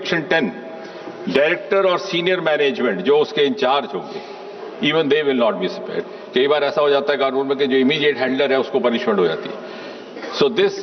Section 10, director और senior management जो उसके इंचार्ज होंगे, even they will not be spared. कई बार ऐसा हो जाता है कानून में कि जो इमीडिएट हैंडलर है उसको पनिशमेंट हो जाती है। So this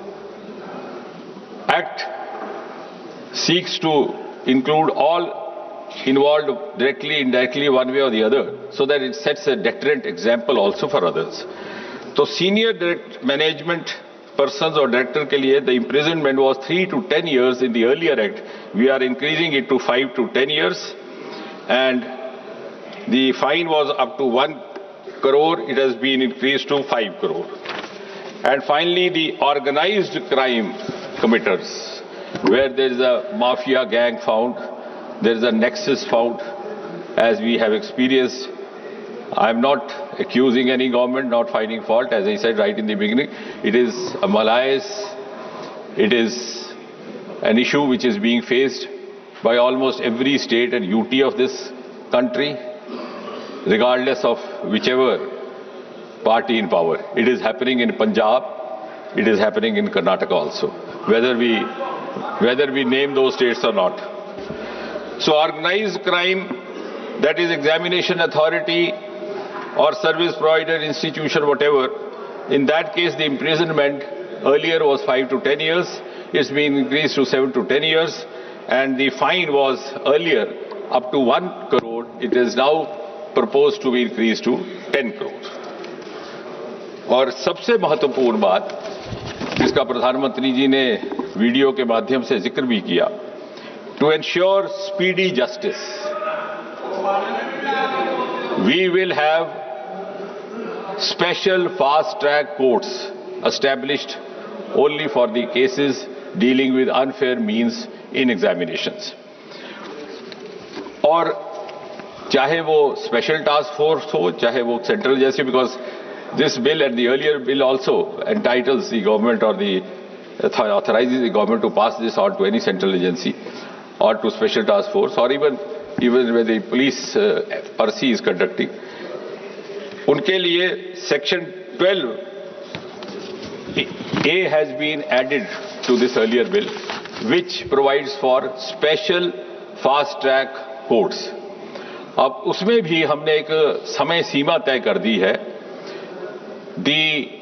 act seeks to include all involved directly, indirectly, one way or the other, so that it sets a deterrent example also for others. So senior management persons or director के लिए the imprisonment was 3 to 10 years in the earlier act. We are increasing it to 5 to 10 years, and the fine was up to 1 crore. It has been increased to 5 crore. And finally, the organized crime committers, where there is a mafia gang found, there is a nexus found, as we have experienced. I am not accusing any government, not finding fault. As I said right in the beginning, it is a malaise, it is an issue which is being faced by almost every state and UT of this country, regardless of whichever party in power. It is happening in Punjab, it is happening in Karnataka also, whether we name those states or not. So organized crime, that is examination authority or service provider institution, whatever, in that case the imprisonment earlier was 5 to 10 years, it's been increased to 7 to 10 years, and the fine was earlier up to 1 crore, it is now proposed to be increased to 10 crore. और सबसे महत्वपूर्ण बात जिसका प्रधानमंत्री जी ने video के माध्यम से जिक्र भी किया, to ensure speedy justice, we will have special fast track courts established only for the cases dealing with unfair means in examinations. और चाहे वो स्पेशल टास्क फोर्स हो, चाहे वो सेंट्रल जैसे, because this bill and the earlier bill also entitles the government or authorizes the government to pass this on to any central agency or to special task force, or even when the police RC is conducting. उनके लिए section 12A has been added to this earlier bill, which provides for special fast track courts. अब उसमें भी हमने एक समय सीमा तय कर दी है। The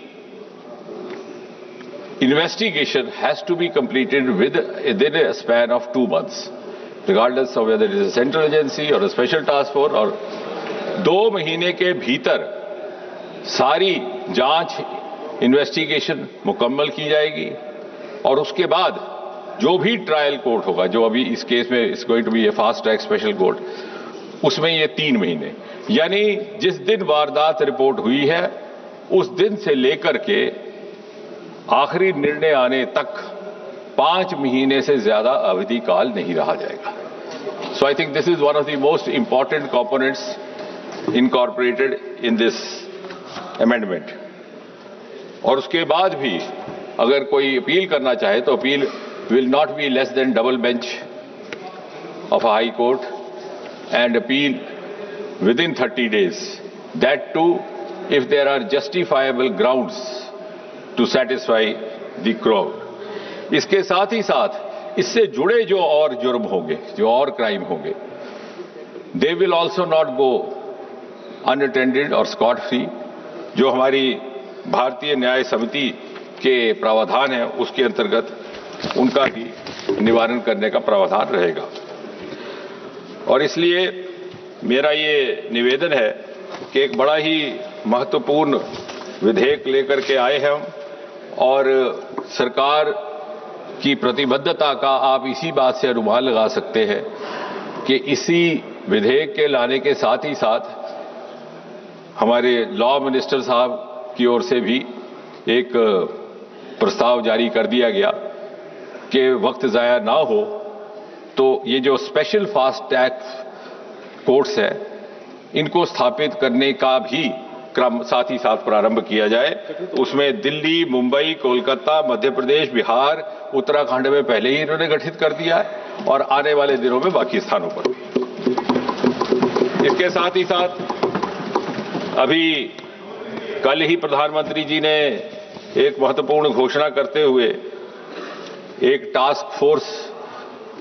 investigation has to be completed within a span of 2 months, regardless of whether it is a central agency or a special task force, और 2 महीने के भीतर सारी जांच इन्वेस्टिगेशन मुकम्मल की जाएगी, और उसके बाद जो भी ट्रायल कोर्ट होगा, जो अभी इस केस में is going to be A fast track special court, उसमें ये 3 महीने, यानी जिस दिन वारदात रिपोर्ट हुई है उस दिन से लेकर के आखिरी निर्णय आने तक 5 महीने से ज्यादा अवधि काल नहीं रहा जाएगा। सो I think this is one of the most important components incorporated in this amendment. और उसके बाद भी अगर कोई अपील करना चाहे तो appeal will not be less than double bench of high court and appeal with in 30 days, that to if there are justifiable grounds to satisfy the crowd। इसके साथ ही साथ इससे जुड़े जो और जुर्म होंगे, जो और क्राइम होंगे, they will also not go unattended और scot free। जो हमारी भारतीय न्याय समिति के प्रावधान है उसके अंतर्गत उनका भी निवारण करने का प्रावधान रहेगा। और इसलिए मेरा ये निवेदन है कि एक बड़ा ही महत्वपूर्ण विधेयक लेकर के आए हैं हम, और सरकार की प्रतिबद्धता का आप इसी बात से अनुमान लगा सकते हैं कि इसी विधेयक के लाने के साथ ही साथ हमारे लॉ मिनिस्टर साहब की ओर से भी एक प्रस्ताव जारी कर दिया गया कि वक्त ज़ाया ना हो तो ये जो स्पेशल फास्ट ट्रैक कोर्ट्स है इनको स्थापित करने का भी क्रम साथ ही साथ प्रारंभ किया जाए। उसमें दिल्ली, मुंबई, कोलकाता, मध्य प्रदेश, बिहार, उत्तराखंड में पहले ही इन्होंने गठित कर दिया है और आने वाले दिनों में बाकी स्थानों पर भी। इसके साथ ही साथ अभी कल ही प्रधानमंत्री जी ने एक महत्वपूर्ण घोषणा करते हुए एक टास्क फोर्स